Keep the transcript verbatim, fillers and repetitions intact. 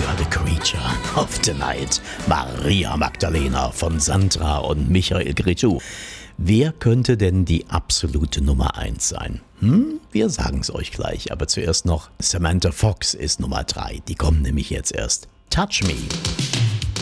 are the creature of the night. Maria Magdalena von Sandra und Michael Cretu. Wer könnte denn die absolute Nummer eins sein? Hm, wir sagen es euch gleich, aber zuerst noch Samantha Fox ist Nummer drei. Die kommt nämlich jetzt erst. Touch Me.